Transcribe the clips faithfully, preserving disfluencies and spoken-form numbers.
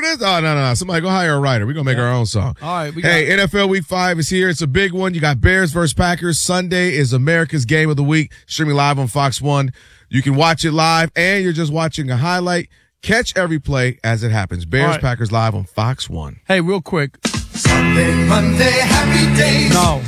this? Oh, no, no, no. Somebody go hire a writer. We're going to make yeah. our own song. All right. We hey, got- N F L Week five is here. It's a big one. You got Bears versus Packers. Sunday is America's Game of the Week, streaming live on Fox one. You can watch it live, and you're just watching a highlight. Catch every play as it happens. Bears, right. Packers live on Fox one. Hey, real quick. Sunday, Monday, happy days. No.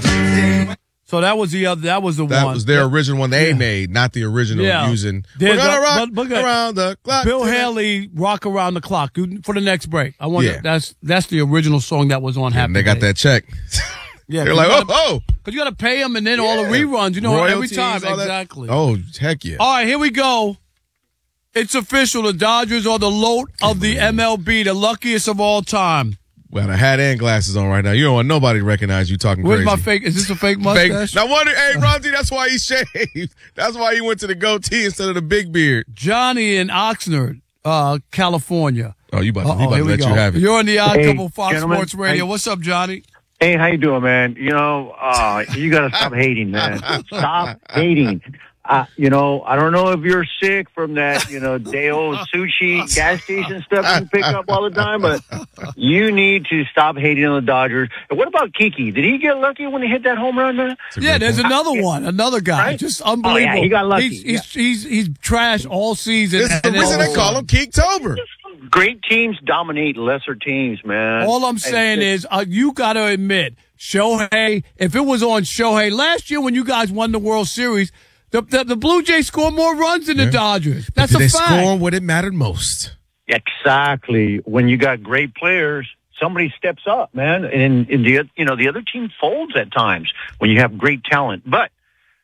So that was the other. That was the that one. That was their yeah. original one they yeah. made, not the original yeah. using. There's We're gonna a, rock but, but, around the clock. Bill Haley, Rock Around the Clock for the next break. I wonder. Yeah. That's that's the original song that was on yeah, Happy and they got Days. that check. Yeah, they're like, gotta, oh, oh, because you got to pay them, and then yeah. all the reruns. You know, Royalties, every time That. exactly. Oh, heck yeah! All right, here we go. It's official. The Dodgers are the load of the M L B, the luckiest of all time. Well, the hat and glasses on right now. You don't want nobody to recognize you talking Where's crazy. my fake? Is this a fake mustache? Fake. Now, wonder, hey, Ronzi, that's why he shaved. That's why he went to the goatee instead of the big beard. Johnny in Oxnard, uh, California. Oh, you about to, Uh-oh, you about to let go. you have it. You're on the Odd hey, Couple Fox gentlemen, Sports Radio. hey. What's up, Johnny? Hey, how you doing, man? You know, uh, you got to stop hating, man. Stop hating. Uh, you know, I don't know if you're sick from that, you know, day old sushi gas station stuff you pick up all the time, but you need to stop hating on the Dodgers. And what about Kiki? Did he get lucky when he hit that home run there? Yeah, there's point. another one, another guy, right? just unbelievable. Oh, yeah, he got lucky. He's he's, yeah. he's, he's trash all season. This is the reason they call him Keektober. Great teams dominate lesser teams, man. All I'm saying and, is, uh, you got to admit, Shohei. If it was on Shohei last year when you guys won the World Series. The, the the Blue Jays score more runs than the yeah. Dodgers. That's but a they fact. They score when it mattered most. Exactly. When you got great players, somebody steps up, man, and, and the you know the other team folds at times when you have great talent. But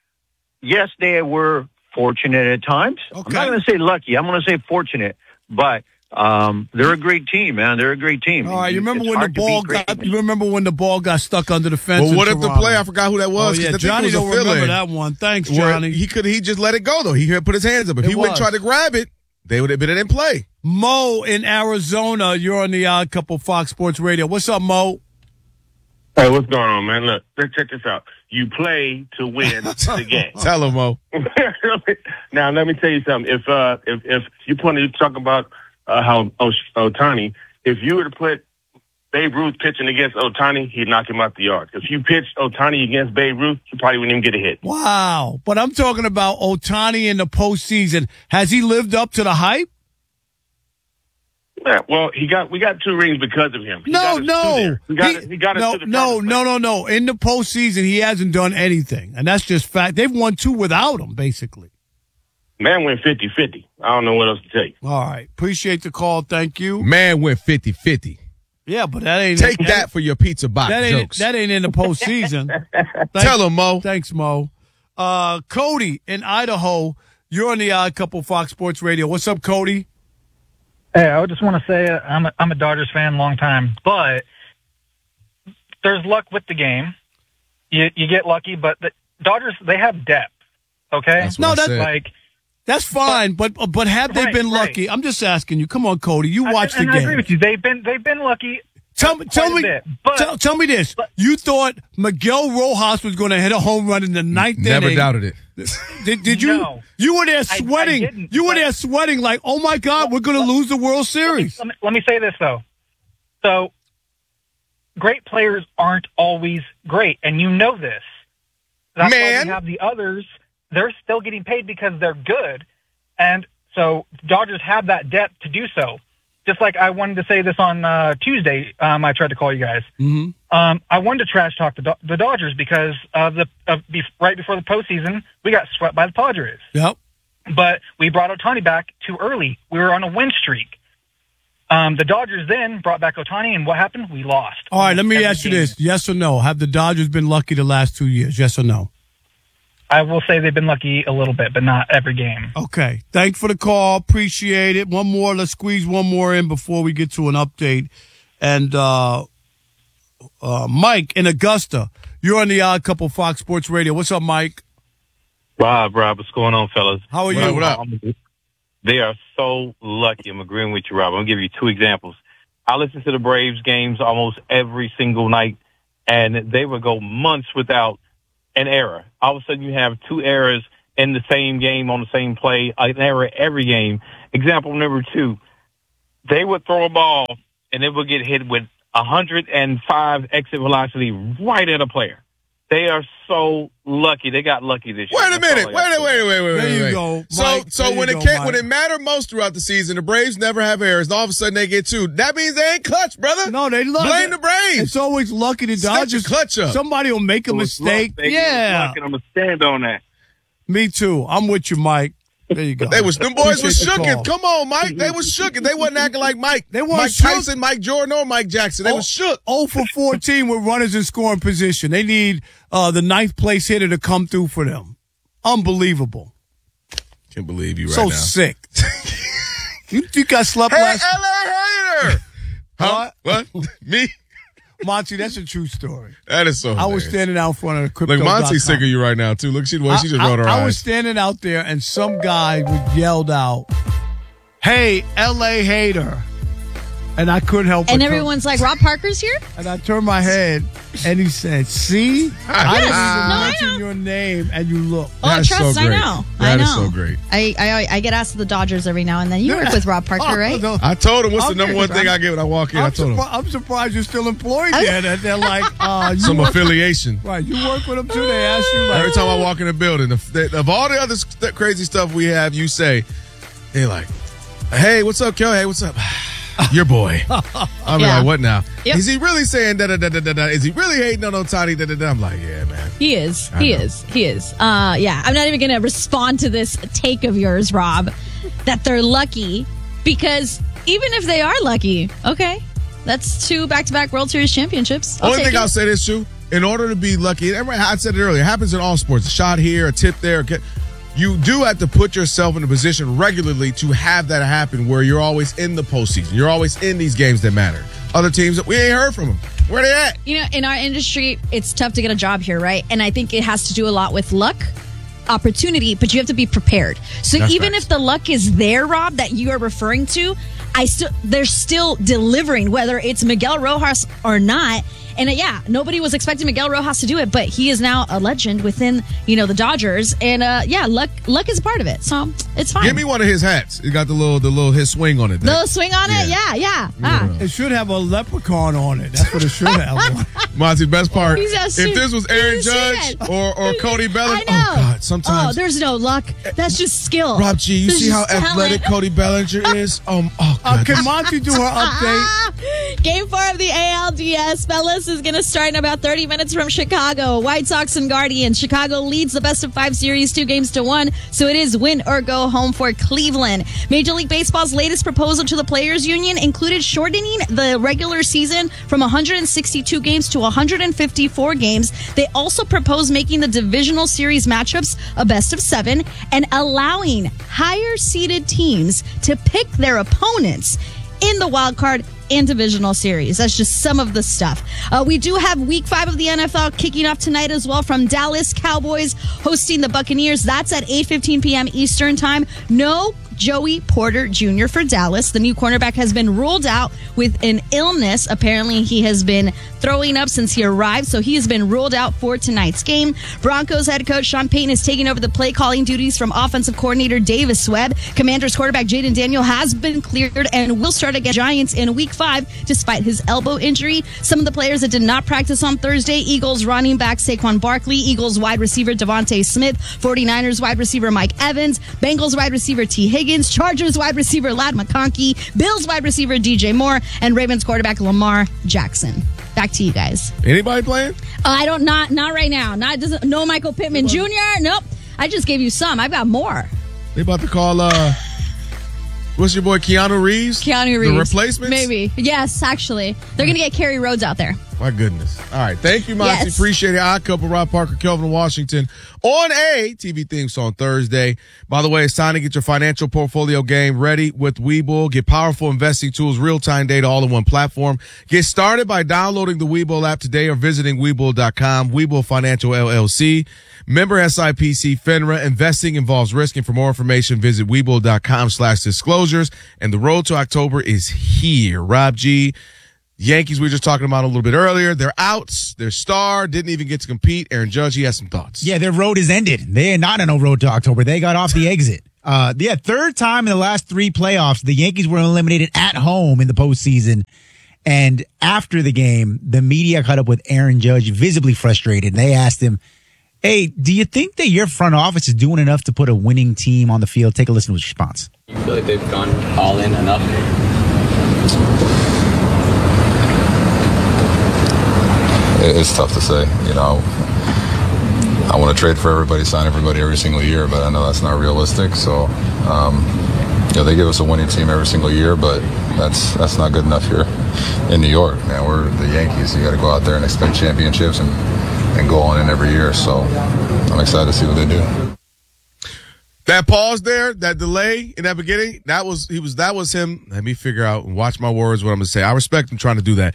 yes, they were fortunate at times. Okay. I'm not going to say lucky. I'm going to say fortunate. But um, they're a great team, man. They're a great team. All right, you remember it's when the ball got? You remember when the ball got stuck under the fence? Well, what if Toronto? the play? I forgot who that was. Oh, yeah, Johnny was don't remember that one. Thanks, Johnny. He could. He just let it go though. He had put his hands up. If it he was. wouldn't try to grab it, they would have been in play. Mo in Arizona. You're on the Odd Couple Fox Sports Radio. What's up, Mo? Hey, what's going on, man? Look, let's check this out. You play to win the game. Tell him, Mo. Now, let me tell you something. If uh, if if you want to talk about uh, how Ohtani, if you were to put Babe Ruth pitching against Ohtani, he'd knock him out the yard. If you pitched Ohtani against Babe Ruth, he probably wouldn't even get a hit. Wow. But I'm talking about Ohtani in the postseason. Has he lived up to the hype? Yeah, well, he got we got two rings because of him. He no, no. He got, he, it, he got no, it to the no, no, no, no. In the postseason, he hasn't done anything. And that's just fact. They've won two without him, basically. Man went fifty-fifty. I don't know what else to tell you. All right. Appreciate the call. Thank you. Man went fifty-fifty. Yeah, but that ain't. Take that, that for your pizza box that ain't, jokes. That ain't in the postseason. Tell him, Mo. Thanks, Mo. Uh, Cody in Idaho. You're on the Odd Couple Fox Sports Radio. What's up, Cody? Hey, I just want to say I'm a, I'm a Dodgers fan, long time, but there's luck with the game. You you get lucky, but the Dodgers, they have depth. Okay, that's no, that's like that's fine, but but have they right, been right. lucky? I'm just asking you. Come on, Cody, you watch I, the and game. I agree with you. They've been they've been lucky. Tell me, tell me, bit, but, tell, tell me this. But, you thought Miguel Rojas was going to hit a home run in the ninth Never inning. doubted it. Did, did you? No. You were there sweating. I, I you were there sweating like, oh my God, we're going to lose the World Series. Let me, let me say this though. So, great players aren't always great, and you know this. That's Man. why we have the others. They're still getting paid because they're good, and so Dodgers have that depth to do so. Just like I wanted to say this on uh, Tuesday, um, I tried to call you guys. Mm-hmm. Um, I wanted to trash talk the, Do- the Dodgers because of the of be- right before the postseason, we got swept by the Padres. Yep. But we brought Ohtani back too early. We were on a win streak. Um, the Dodgers then brought back Ohtani, and what happened? We lost. All right, let me Every ask you game. this: yes or no? Have the Dodgers been lucky the last two years? Yes or no? I will say they've been lucky a little bit, but not every game. Okay. Thanks for the call. Appreciate it. One more. Let's squeeze one more in before we get to an update. And uh, uh, Mike in Augusta, you're on the Odd Couple Fox Sports Radio. What's up, Mike? Rob, Rob, what's going on, fellas? How are you? What up? Um, they are so lucky. I'm agreeing with you, Rob. I'm going to give you two examples. I listen to the Braves games almost every single night, and they would go months without an error. All of a sudden, you have two errors in the same game on the same play, an error every game. Example number two, they would throw a ball and it will get hit with one hundred five exit velocity right at a player. They are so lucky. They got lucky this year. Wait a minute. Wait, wait, wait, wait, wait, There you wait. go, So, Mike. so There when you it go, can't, Mike. when it mattered most throughout the season, the Braves never have errors, and all of a sudden they get two. That means they ain't clutch, brother. No, they love Blame it. the Braves. It's always lucky the Snatch your Dodgers. clutch up. Somebody will make a It was mistake. luck, baby. It was Yeah, luck, and I'm going to stand on that. me too. I'm with you, Mike. There you go. They was them boys was Appreciate the shooken. call. Come on, Mike. They was shooken. They wasn't acting like Mike. They weren't Mike shook. Tyson, Mike Jordan, or Mike Jackson. They Oh, was shook. oh for fourteen with runners in scoring position. They need uh, the ninth place hitter to come through for them. Unbelievable. Can't believe you right so now. sick. you, you got slept Hey, last. L A hater. Huh? What? Me? Monty, that's a true story. That is so. I was hilarious. standing out front of the crypto. Look, Monty's sick of you right now too. Look, she well, she just I, rolled her I, eyes. I was standing out there, and some guy was yelled out, "Hey, L A hater!" And I couldn't help. And but everyone's like, Rob Parker's here? turn, and I turned my head, and he said, "See, I didn't even No, I mention know. your name, and you look." Oh, That's trust, so I great. know. That I know. is so great. I, I I get asked to the Dodgers every now and then. You work with Rob Parker, right? Oh, no. I told him what's the I'm number one kidding, thing I get when I walk in. I I'm, told him surpri- I'm surprised you're still employed there. That they're like, uh, you some work, affiliation. right? You work with them too. They ask you like, Every time I walk in the building, of, of all the other st- crazy stuff we have, you say, they're like, "Hey, what's up, Kel? Hey, what's up?" Your boy. I'm Yeah. like, what now? Yep. Is he really saying da da da da da da? Is he really hating on Ohtani da da da? I'm like, yeah, man. He is. I He know. is. He is. Uh, yeah, I'm not even going to respond to this take of yours, Rob, that they're lucky because even if they are lucky, okay, that's two back-to-back World Series championships. I'll Only take thing it. I'll say this, too. In order to be lucky, and I said it earlier, it happens in all sports. A shot here, a tip there. okay, You do have to put yourself in a position regularly to have that happen where you're always in the postseason. You're always in these games that matter. Other teams, that we ain't heard from them. Where they at? You know, in our industry, it's tough to get a job here, right? And I think it has to do a lot with luck, opportunity, but you have to be prepared. So That's even facts. if the luck is there, Rob, that you are referring to, I still they're still delivering, whether it's Miguel Rojas or not. And uh, yeah, nobody was expecting Miguel Rojas to do it, but he is now a legend within, you know, the Dodgers. And uh, yeah, luck luck is a part of it, so it's fine. Give me one of his hats. He got the little, the little his swing on it. the swing on it, yeah, yeah. Ah. it should have a leprechaun on it. That's what it should have. Monty, best part. He's a If su- this was Aaron he's a Judge shit. or, or Cody Bellinger, I know. oh God, sometimes. Oh, there's no luck. That's just skill. Rob G, you There's see how just athletic talent. Cody Bellinger is? Um, oh, uh, God. can Monty do her update? Game four of the A L D S, fellas, is going to start in about thirty minutes from Chicago. White Sox and Guardians. Chicago leads the best of five series two games to one, so it is win or go home for Cleveland. Major League Baseball's latest proposal to the Players Union included shortening the regular season from one hundred sixty-two games to one hundred fifty-four games. They also proposed making the divisional series matchups a best of seven and allowing higher seeded teams to pick their opponents in the wild card and divisional series. That's just some of the stuff. Uh, we do have week five of the N F L kicking off tonight as well, from Dallas Cowboys hosting the Buccaneers. That's at eight fifteen p.m. Eastern time. No Joey Porter Junior for Dallas. The new cornerback has been ruled out with an illness. Apparently, he has been throwing up since he arrived, so he has been ruled out for tonight's game. Broncos head coach Sean Payton is taking over the play calling duties from offensive coordinator Davis Webb. Commanders quarterback Jaden Daniel has been cleared and will start against Giants in week five despite his elbow injury. Some of the players that did not practice on Thursday: Eagles running back Saquon Barkley, Eagles wide receiver Devontae Smith, 49ers wide receiver Mike Evans, Bengals wide receiver T. Higgins, Chargers wide receiver Ladd McConkey, Bills wide receiver D J Moore, and Ravens quarterback Lamar Jackson. Back to you guys. Anybody playing? Uh, I don't not not right now. Not doesn't no Michael Pittman Junior Nope. I just gave you some. I've got more. They about to call, uh, what's your boy, Keanu Reeves? Keanu Reeves. The replacements? Maybe. Yes, actually. They're gonna get Kerry Rhodes out there. My goodness. All right. Thank you, Monty. Yes. Appreciate it. Odd Couple, Rob Parker, Kelvin Washington on a T V theme song Thursday. By the way, it's time to get your financial portfolio game ready with Webull. Get powerful investing tools, real-time data, all in one platform. Get started by downloading the Webull app today or visiting Webull dot com. Webull Financial L L C. Member S I P C FINRA. Investing involves risk. And for more information, visit Webull dot com slash disclosures. And the road to October is here. Rob G. Yankees, we were just talking about a little bit earlier. They're out. Their star didn't even get to compete. Aaron Judge, he has some thoughts. Yeah, their road is ended. They are not on a road to October. They got off the exit. Uh, yeah, third time in the last three playoffs, the Yankees were eliminated at home in the postseason. And after the game, the media caught up with Aaron Judge, visibly frustrated. And they asked him, hey, do you think that your front office is doing enough to put a winning team on the field? Take a listen to his response. You feel like they've gone all in enough? It's tough to say. You know, I want to trade for everybody, sign everybody every single year, but I know that's not realistic. So, um, you know, they give us a winning team every single year, but that's that's not good enough here in New York. Man, we're the Yankees. You got to go out there and expect championships and, and go on in every year. So I'm excited to see what they do. That pause there, that delay in that beginning, that was he was that was him. Let me figure out and watch my words what I'm gonna say. I respect him trying to do that.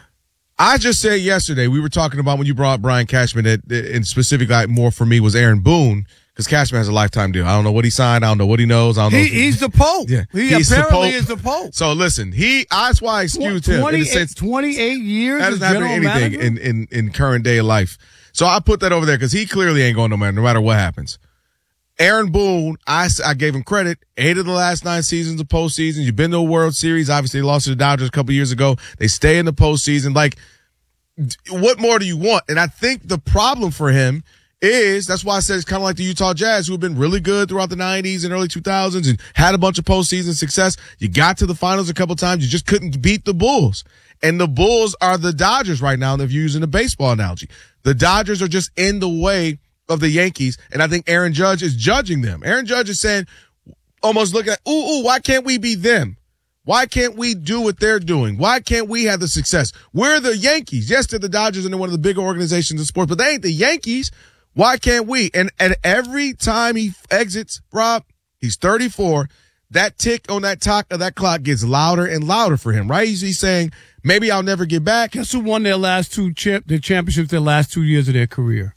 I just said yesterday, we were talking about when you brought Brian Cashman, that in specific, like, more for me was Aaron Boone, because Cashman has a lifetime deal. I don't know what he signed. I don't know what he knows. I don't know. He, he's the Pope. Yeah, he he's apparently the is the Pope. So listen, he that's why I excused him. In the sense, twenty-eight years. That doesn't happen to anything in, in, in current day of life. So I put that over there because he clearly ain't going no matter, no matter what happens. Aaron Boone, I, I gave him credit. Eight of the last nine seasons of postseason. You've been to a World Series. Obviously, they lost to the Dodgers a couple years ago. They stay in the postseason. Like, what more do you want? And I think the problem for him is, that's why I said it's kind of like the Utah Jazz, who have been really good throughout the nineties and early two thousands and had a bunch of postseason success. You got to the finals a couple times. You just couldn't beat the Bulls. And the Bulls are the Dodgers right now, if you're using a baseball analogy. The Dodgers are just in the way of the Yankees, and I think Aaron Judge is judging them. Aaron Judge is saying, almost looking at, ooh, ooh, why can't we be them? Why can't we do what they're doing? Why can't we have the success? We're the Yankees. Yes, they're the Dodgers and they're one of the bigger organizations in sports, but they ain't the Yankees. Why can't we? And and every time he exits, Rob, he's thirty-four. That tick on that talk of that clock gets louder and louder for him, right? He's, he's saying, maybe I'll never get back. Guess who won their last two champ, the championships their last two years of their career?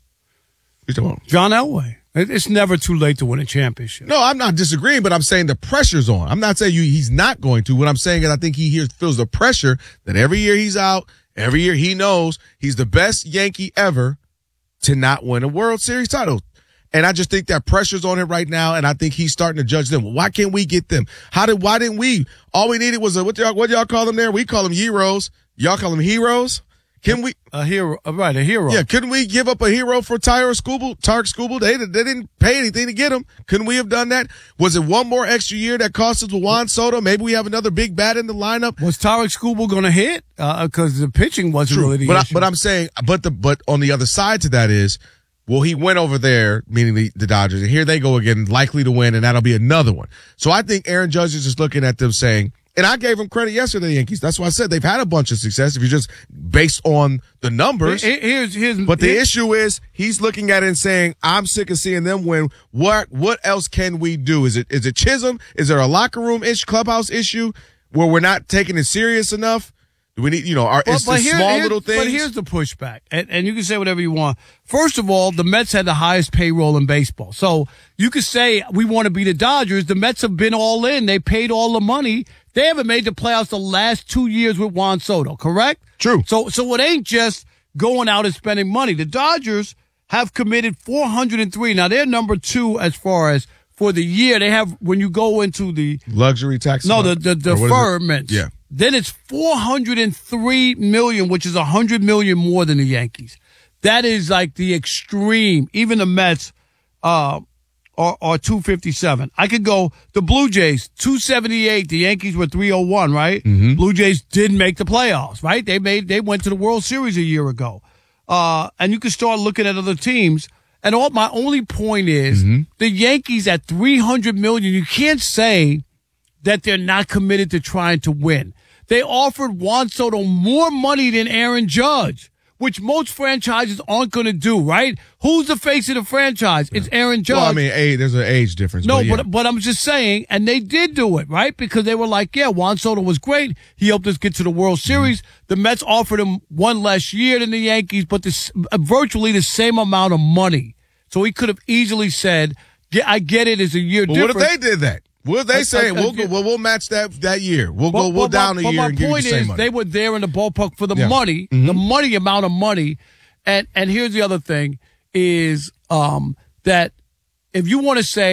John Elway. It's never too late to win a championship. No, I'm not disagreeing, but I'm saying the pressure's on. I'm not saying you he's not going to. What I'm saying is I think he hears, feels the pressure that every year he's out, every year he knows he's the best Yankee ever to not win a World Series title. And I just think that pressure's on him right now, and I think he's starting to judge them. Well, why can't we get them? How did? Why didn't we? All we needed was a, what y'all, what y'all call them there? We call them heroes. Y'all call them heroes? Can we a hero? Right, a hero. Yeah, couldn't we give up a hero for Tyler Skubal? Tarek Skubal, they they didn't pay anything to get him. Couldn't we have done that? Was it one more extra year that cost us with Juan Soto? Maybe we have another big bat in the lineup. Was Tarek Skubal going to hit? Because uh, the pitching wasn't True. really the but issue. I, but I'm saying, but the but on the other side to that is, well, he went over there, meaning the, the Dodgers, and here they go again, likely to win, and that'll be another one. So I think Aaron Judge is just looking at them saying. And I gave him credit yesterday, the Yankees. That's why I said they've had a bunch of success if you're just based on the numbers. Here's, here's, but the here's, issue is he's looking at it and saying, I'm sick of seeing them win. What what else can we do? Is it is it Chisholm? Is there a locker room ish, clubhouse issue where we're not taking it serious enough? Do we need, you know, our but, it's but the here, small here, little things? But here's the pushback, and, and you can say whatever you want. First of all, the Mets had the highest payroll in baseball. So you could say we want to be the Dodgers. The Mets have been all in. They paid all the money. They haven't made the playoffs the last two years with Juan Soto, correct? True. So so it ain't just going out and spending money. The Dodgers have committed four hundred three. Now, they're number two as far as for the year. They have, when you go into the luxury tax. No, the, the deferment. Yeah. Then it's four hundred three million, which is one hundred million more than the Yankees. That is like the extreme. Even the Mets uh, are, are two fifty-seven. I could go the Blue Jays, two seventy-eight. The Yankees were three oh one, right? Mm-hmm. Blue Jays did make the playoffs, right? They made they went to the World Series a year ago. Uh, and you can start looking at other teams. And all my only point is mm-hmm. the Yankees at three hundred million, you can't say that they're not committed to trying to win. They offered Juan Soto more money than Aaron Judge, which most franchises aren't going to do, right? Who's the face of the franchise? It's Aaron Judge. Well, I mean, age, there's an age difference. No, but, yeah. but but I'm just saying, and they did do it, right? Because they were like, yeah, Juan Soto was great. He helped us get to the World Series. Mm-hmm. The Mets offered him one less year than the Yankees, but this, virtually the same amount of money. So he could have easily said, yeah, I get it, it's a year but difference. What if they did that? What if they I, say, I, I, we'll, go, we'll, we'll match that that year. We'll but, go we'll but, down but, a year and give you the same money. My point is, they were there in the ballpark for the yeah. money, mm-hmm. the money amount of money. And and here's the other thing is um, that if you want to say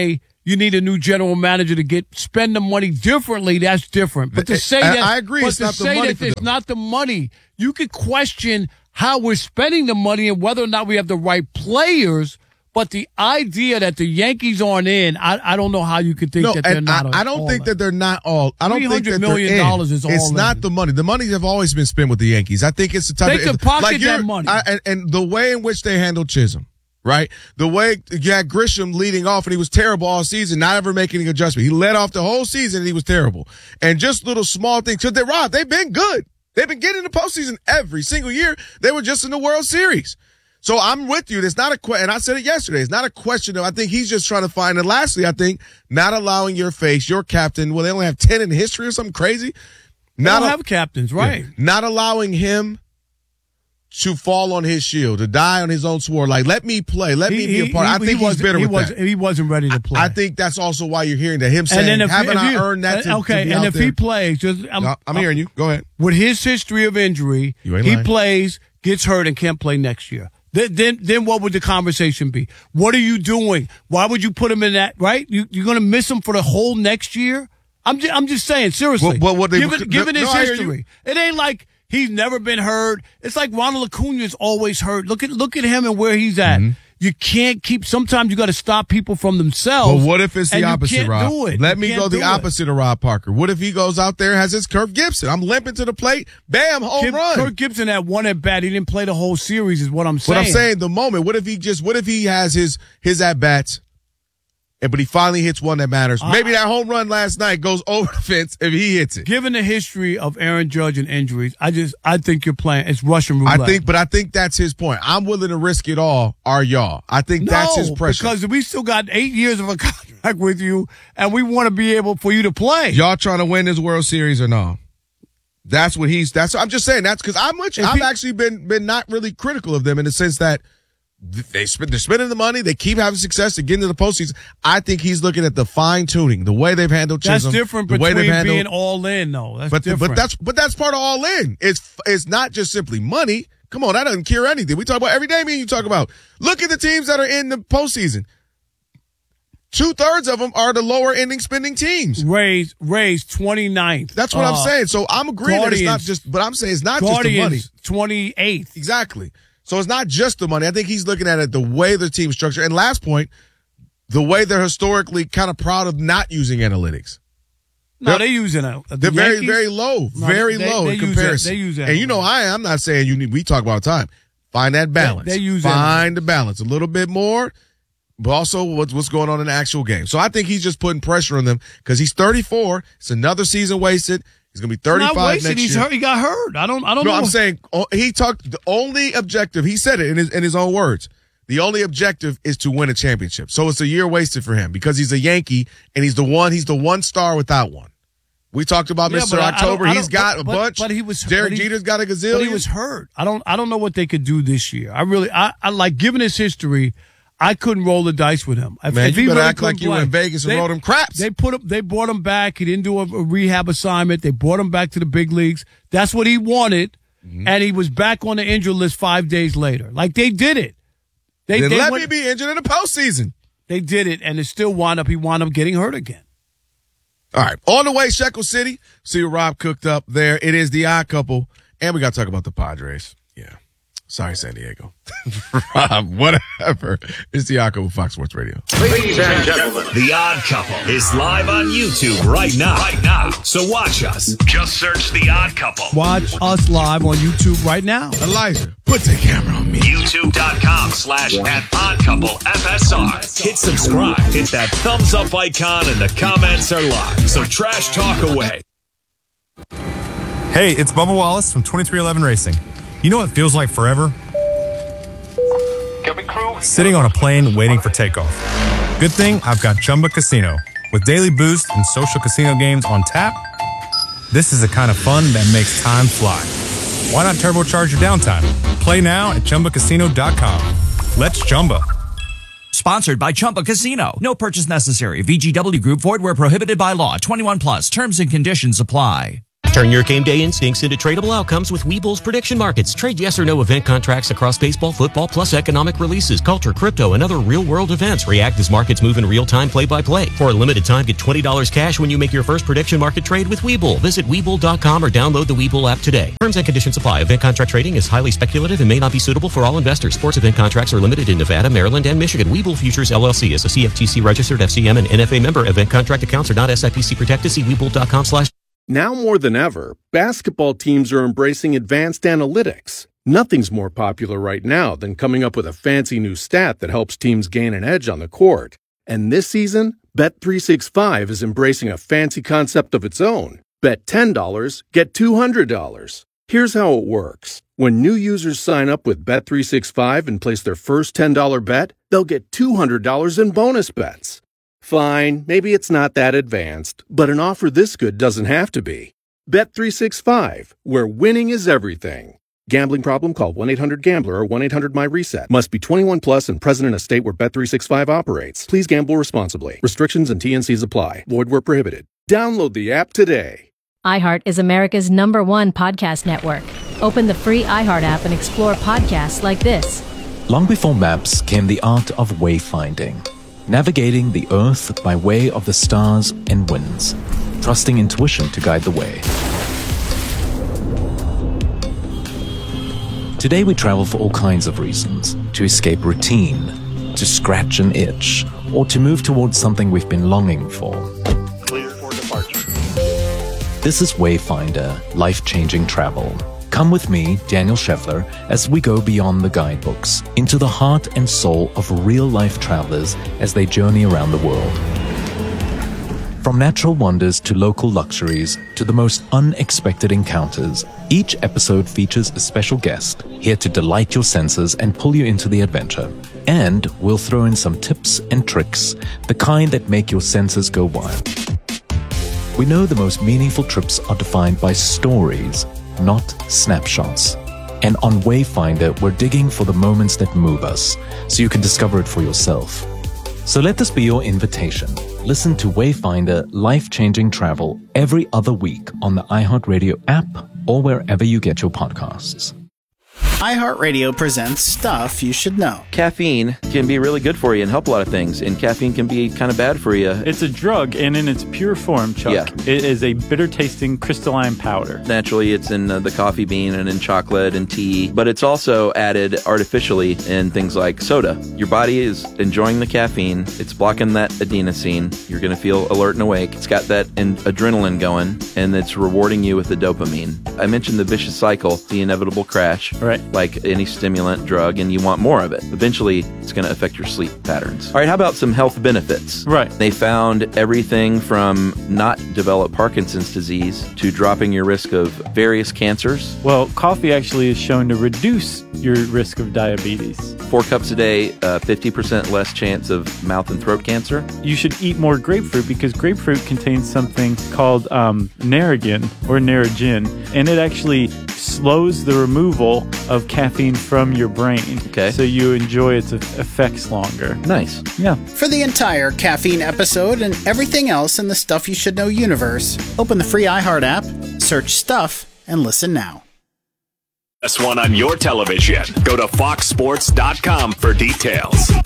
you need a new general manager to get spend the money differently. That's different. But to say I, that I agree, but it's to not the say money that for it's them. not the money, you could question how we're spending the money and whether or not we have the right players. But the idea that the Yankees aren't in, I, I don't know how you could think No, that they're and not. I, I don't all think in. that they're not all. I don't think that $300 they're million in. dollars is all It's not in. the money. The money have always been spent with the Yankees. I think it's the type They of could pocket like you're- that money. I, and, and the way in which they handled Chisholm, right? The way you had Grisham leading off, and he was terrible all season, not ever making an adjustment. He led off the whole season, and he was terrible. And just little small things. Because they're Rob, they've been good. They've been getting the postseason every single year. They were just in the World Series. So I'm with you. It's not a question, and I said it yesterday. It's not a question of, I think he's just trying to find, and lastly, I think not allowing your face, your captain, well, they only have ten in history or something crazy. They Not don't a- have captains, right? Yeah. Not allowing him to fall on his shield, to die on his own sword. Like, let me play. Let me be a part. I think he's wasn't- bitter he with wasn't, that. He wasn't ready to play. I think that's also why you're hearing that. Him saying, and then if, haven't if I you, earned that to, okay, to be and out if there? he plays, just I'm, No, I'm hearing you. Go ahead. With his history of injury, You ain't he lying. plays, gets hurt, and can't play next year. Then, then, then what would the conversation be? What are you doing? Why would you put him in that? Right? You, you're going to miss him for the whole next year? I'm just, I'm just saying, seriously. Well, well, what they- given given no, his I hear you. history, it ain't like he's never been hurt. It's like Ronald Acuna's always hurt. Look at look at him and where he's at. Mm-hmm. You can't keep. Sometimes you got to stop people from themselves. But what if it's the and you opposite, can't Rob? do it. Let You me can't go the do it. opposite of Rob Parker. What if he goes out there and has his Kirk Gibson? I'm limping to the plate. Bam, home Kip- run. Kirk Gibson had one at bat. He didn't play the whole series, is what I'm saying. But I'm saying the moment. What if he just? What if he has his his at bats, and but he finally hits one that matters? Uh, Maybe that home run last night goes over the fence if he hits it. Given the history of Aaron Judge and injuries, I just I think you're playing. It's Russian roulette. I think, but I think that's his point. I'm willing to risk it all. Are y'all? I think no, that's his pressure. because we still got eight years of a contract with you, and we want to be able for you to play. Y'all trying to win this World Series or no? That's what he's. That's. I'm just saying that's because I'm with you. If I've he- actually been been not really critical of them in the sense that they spend they're spending the money, they keep having success to get into the postseason. I think he's looking at the fine tuning, the way they've handled That's Chisholm, different the way between they've handled. being all in, though. That's but different. but that's but that's part of all in. It's it's not just simply money. Come on, that doesn't cure anything. We talk about every day. Me and you talk about. Look at the teams that are in the postseason. Two thirds of them are the lower ending spending teams. Rays Rays twenty-ninth. That's what Uh, I'm saying. So I'm agreeing that it's not Guardians- just, but I'm saying it's not just the money. Guardians twenty-eighth. Exactly. So it's not just the money. I think he's looking at it the way the team's structured. And last point, the way they're historically kind of proud of not using analytics. No, They're- they're using it. The They're very, Yankees- very low, No, very they- low they in use comparison. it- they use and you know, I I'm not saying you need. We talk about all the time. Find that balance. they use Find the balance a little bit more, but also what's what's going on in the actual game. So I think he's just putting pressure on them because he's thirty-four. It's another season wasted. He's gonna be He's thirty-five not wasted. next He's year. hurt. He got hurt. I don't. I don't No, know. I'm saying oh, he talked. The only objective, he said it in his in his own words. The only objective is to win a championship. So it's a year wasted for him because he's a Yankee and he's the one. He's the one star without one. We talked about Yeah, Mister but I- I don't- October. I He's don't- got but- a but- bunch. but he was- Derek but he- Jeter's got a gazillion. But he was hurt. I don't. I don't know what they could do this year. I really. I, I like given his history. I couldn't roll the dice with him. If, Man, if you he better really act like couldn't you were play, in Vegas and they- rolled him craps. They put him. They brought him back. He didn't do a, a rehab assignment. They brought him back to the big leagues. That's what he wanted, Mm-hmm. and he was back on the injured list five days later. Like they did it. They, then they let went- me be injured in the postseason. They did it, and it still wound up. He wound up getting hurt again. All right. On the way, Shekel City. See what Rob cooked up there. It is the odd couple. And we got to talk about the Padres. Yeah. Sorry, San Diego. Rob, whatever. It's the odd couple, Fox Sports Radio. Ladies and gentlemen, The Odd Couple is live on YouTube right now. Right now. So watch us. Just search The Odd Couple. Watch us live on YouTube right now. Elijah, put the camera on me. YouTube.com slash at Odd Couple F S R. Hit subscribe. Hit that thumbs up icon and the comments are live. So trash talk away. Hey, it's Bubba Wallace from twenty-three eleven Racing. You know what feels like forever? Sitting on a plane waiting for takeoff. Good thing I've got Chumba Casino. With daily boost and social casino games on tap, this is the kind of fun that makes time fly. Why not turbocharge your downtime? Play now at Chumba Casino dot com. Let's Chumba. Sponsored by Chumba Casino. No purchase necessary. V G W Group. Void where prohibited by law. twenty-one plus. Terms and conditions apply. Turn your game day instincts into tradable outcomes with Webull's prediction markets. Trade yes or no event contracts across baseball, football, plus economic releases, culture, crypto, and other real-world events. React as markets move in real time, play-by-play. For a limited time, get twenty dollars cash when you make your first prediction market trade with Webull. Visit Webull dot com or download the Webull app today. Terms and conditions apply. Event contract trading is highly speculative and may not be suitable for all investors. Sports event contracts are limited in Nevada, Maryland, and Michigan. Webull Futures, L L C is a C F T C registered F C M and N F A member. Event contract accounts are not S I P C protected. See Webull dot com slash. Now more than ever, basketball teams are embracing advanced analytics. Nothing's more popular right now than coming up with a fancy new stat that helps teams gain an edge on the court. And this season, Bet three sixty-five is embracing a fancy concept of its own. Bet ten dollars, get two hundred dollars. Here's how it works. When new users sign up with Bet three sixty-five and place their first ten dollars bet, they'll get two hundred dollars in bonus bets. Fine, maybe it's not that advanced, but an offer this good doesn't have to be. Bet three sixty-five, where winning is everything. Gambling problem? Call one eight hundred gambler or one eight hundred my reset. Must be twenty-one plus and present in a state where Bet three sixty-five operates. Please gamble responsibly. Restrictions and T N Cs apply. Void where prohibited. Download the app today. iHeart is America's number one podcast network. Open the free iHeart app and explore podcasts like this. Long before maps came the art of wayfinding. Navigating the earth by way of the stars and winds, trusting intuition to guide the way. Today we travel for all kinds of reasons: to escape routine, to scratch an itch, or to move towards something we've been longing for. Clear for departure. This is Wayfinder, life-changing travel. Come with me, Daniel Scheffler, as we go beyond the guidebooks, into the heart and soul of real-life travelers as they journey around the world. From natural wonders to local luxuries to the most unexpected encounters, each episode features a special guest here to delight your senses and pull you into the adventure. And we'll throw in some tips and tricks, the kind that make your senses go wild. We know the most meaningful trips are defined by stories, not snapshots. And on Wayfinder, we're digging for the moments that move us, so you can discover it for yourself. So let this be your invitation. Listen to Wayfinder Life-Changing Travel every other week on the iHeartRadio app or wherever you get your podcasts. iHeartRadio presents Stuff You Should Know. Caffeine can be really good for you and help a lot of things, and caffeine can be kind of bad for you. It's a drug, and in its pure form, Chuck, yeah. It is a bitter-tasting crystalline powder. Naturally, it's in uh, the coffee bean and in chocolate and tea, but it's also added artificially in things like soda. Your body is enjoying the caffeine. It's blocking that adenosine. You're going to feel alert and awake. It's got that in- adrenaline going, and it's rewarding you with the dopamine. I mentioned the vicious cycle, the inevitable crash. Right. Like any stimulant drug, and you want more of it. Eventually, it's going to affect your sleep patterns. All right, how about some health benefits? Right. They found everything from not develop Parkinson's disease to dropping your risk of various cancers. Well, coffee actually is shown to reduce your risk of diabetes. Four cups a day, uh, fifty percent less chance of mouth and throat cancer. You should eat more grapefruit because grapefruit contains something called um, Narragin or Narragin, and it actually slows the removal of caffeine from your brain. Okay. So you enjoy its effects longer. Nice. Yeah. For the entire caffeine episode and everything else in the Stuff You Should Know universe, open the free iHeart app, search Stuff, and listen now. This one on your television. Go to fox sports dot com for details.